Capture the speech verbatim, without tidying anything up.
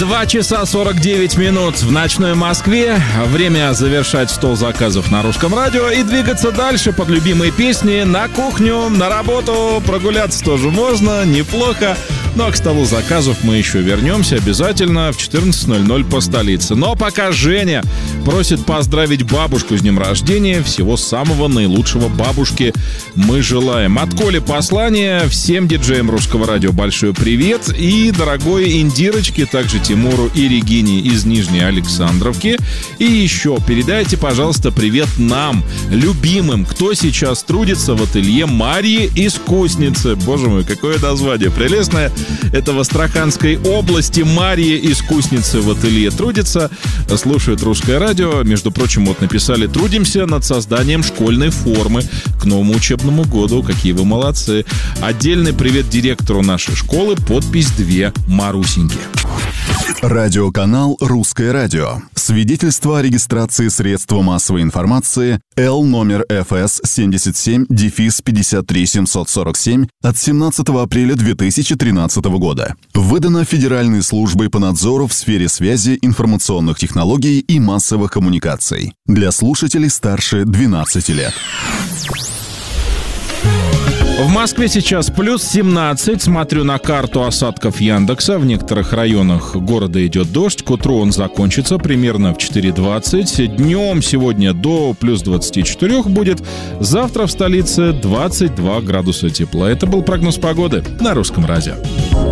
два часа сорок девять минут в ночной Москве. Время завершать стол заказов на Русском радио и двигаться дальше под любимые песни на кухню, на работу. Прогуляться тоже можно, неплохо. Ну а к столу заказов мы еще вернемся обязательно в четырнадцать ноль ноль по столице. Но пока Женя просит поздравить бабушку с днем рождения. Всего самого наилучшего бабушке мы желаем. От Коли послание. Всем диджеям Русского радио большой привет. И дорогой Индирочке, также Тимуру и Регине из Нижней Александровки. И еще передайте, пожалуйста, привет нам, любимым, кто сейчас трудится в ателье Марьи Искусницы. Боже мой, какое название прелестное. Это в Астраханской области. Марья Искусницы в ателье трудится, слушает Русское радио. Между прочим, вот написали: трудимся над созданием школьной формы к новому учебному году. Какие вы молодцы. Отдельный привет директору нашей школы. Подпись две Марусеньки. Радиоканал «Русское радио». Свидетельство о регистрации средства массовой информации Л номер эф эс семьдесят семь пятьдесят три семьсот сорок семь от семнадцатого апреля две тысячи тринадцатого года. Выдано Федеральной службой по надзору в сфере связи, информационных технологий и массовых коммуникаций. Для слушателей старше двенадцати лет. В Москве сейчас плюс семнадцать. Смотрю на карту осадков Яндекса. В некоторых районах города идет дождь. К утру он закончится примерно в четыре двадцать. Днем сегодня до плюс двадцати четырёх будет. Завтра в столице двадцать два градуса тепла. Это был прогноз погоды на Русском радио.